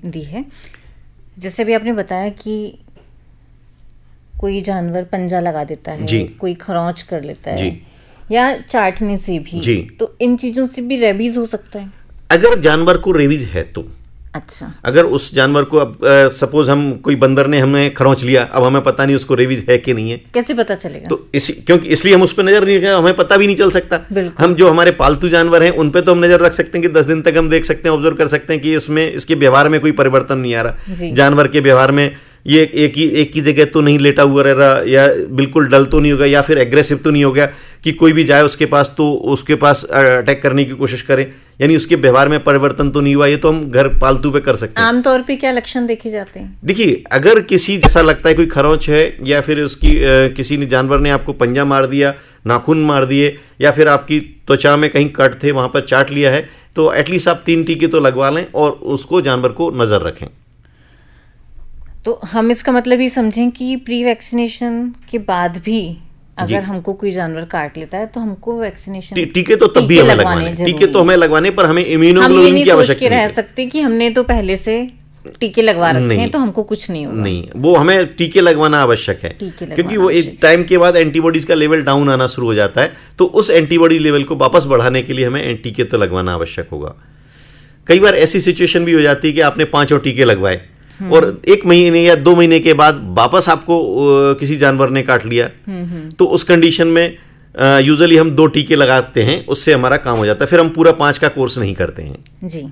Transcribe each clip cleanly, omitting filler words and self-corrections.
दी है। जैसे भी आपने बताया कि कोई जानवर पंजा लगा देता है, कोई खरोंच कर लेता है या चाटने से भी, तो इन चीजों से भी रेबीज हो सकता है अगर जानवर को रेबीज है तो। अच्छा, अगर उस जानवर को अब सपोज हम कोई बंदर ने हमें खरोंच लिया, अब हमें पता नहीं उसको रेबीज है कि नहीं है, कैसे पता चलेगा? तो क्योंकि इसलिए हम उस पर नजर नहीं रखें, हमें पता भी नहीं चल सकता। हम जो हमारे पालतू जानवर हैं उन पे तो हम नजर रख सकते हैं कि 10 दिन तक हम देख सकते हैं, ऑब्जर्व कर सकते हैं कि इसमें इसके व्यवहार में कोई परिवर्तन नहीं आ रहा, जानवर के व्यवहार में ये एक ही जगह तो नहीं लेटा हुआ रह रहा, या बिल्कुल डल तो नहीं होगा, या फिर एग्रेसिव तो नहीं हो गया कि कोई भी जाए उसके पास तो उसके पास अटैक करने की कोशिश करे, यानी उसके व्यवहार में परिवर्तन तो नहीं हुआ। ये तो हम घर पालतू पे कर सकते हैं। आमतौर पे क्या लक्षण देखे जाते हैं? देखिए, अगर किसी जैसा लगता है कोई खरोंच है, या फिर उसकी किसी ने जानवर ने आपको पंजा मार दिया, नाखून मार दिए, या फिर आपकी त्वचा में कहीं कट थे वहां पर चाट लिया है, तो एटलीस्ट आप 3 टीके तो लगवा लें और उसको जानवर को नजर रखें। तो हम इसका मतलब ये समझें कि प्री वैक्सीनेशन के बाद भी अगर हमको कोई जानवर काट लेता है तो हमको वैक्सीनेशन टीके तो तब भी हमें लगवाने, टीके तो हमें लगवाने, पर हमें इम्यूनोग्लोबुलिन की आवश्यकता नहीं रह सकती कि हमने तो पहले से टीके लगवा रखे हैं तो हमको कुछ नहीं होगा। नहीं, वो हमें टीके लगवाना आवश्यक है, क्योंकि वो एक टाइम के बाद एंटीबॉडीज का लेवल डाउन आना शुरू हो जाता है, तो उस एंटीबॉडी लेवल को वापस बढ़ाने के लिए हमें टीके तो लगवाना आवश्यक होगा। कई बार ऐसी सिचुएशन भी हो जाती है कि आपने 5 टीके लगवाए और 1 महीने या 2 महीने के बाद वापस आपको किसी जानवर ने काट लिया, तो उस कंडीशन में यूजुअली हम 2 टीके लगाते हैं, उससे हमारा काम हो जाता है, फिर हम पूरा 5 का कोर्स नहीं करते हैं। जी,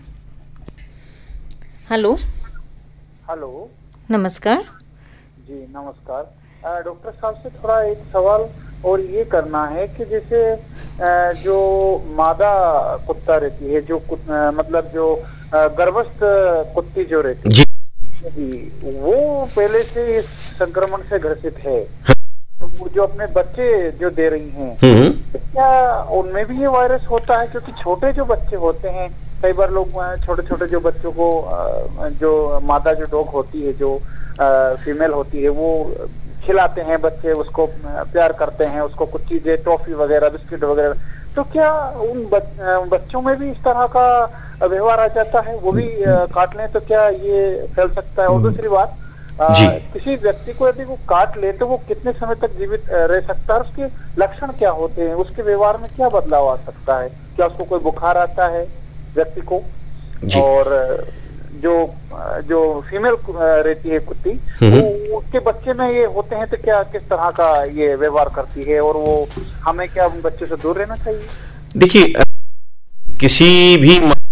हेलो नमस्कार जी। नमस्कार डॉक्टर साहब से थोड़ा एक सवाल और ये करना है कि जैसे जो मादा कुत्ता रहती है, जो मतलब जो गर्भस्थ कुत्ती जो रहती है जी, वो पहले से इस संक्रमण से ग्रसित है, वो जो अपने बच्चे जो दे रही हैं, क्या उनमें भी ये वायरस होता है? क्योंकि छोटे जो बच्चे होते हैं, कई बार लोग छोटे छोटे जो बच्चों को जो मादा जो डॉग होती है, जो फीमेल होती है, वो खिलाते हैं, बच्चे उसको प्यार करते हैं, उसको कुछ चीजें टॉफी वगैरह बिस्किट वगैरह, तो क्या उन बच्चों में भी इस तरह का व्यवहार आ जाता है? वो भी काट लें तो क्या ये फैल सकता है? और दूसरी बात, किसी व्यक्ति को यदि वो काट ले तो वो कितने समय तक जीवित रह सकता है? उसके लक्षण क्या होते हैं? उसके व्यवहार में क्या बदलाव आ सकता है? क्या उसको कोई बुखार आता है व्यक्ति को? और जो फीमेल रहती है कुत्ती, वो उसके बच्चे में ये होते हैं तो क्या किस तरह का ये व्यवहार करती है, और वो हमें क्या उन बच्चों से दूर रहना चाहिए? देखिए, किसी भी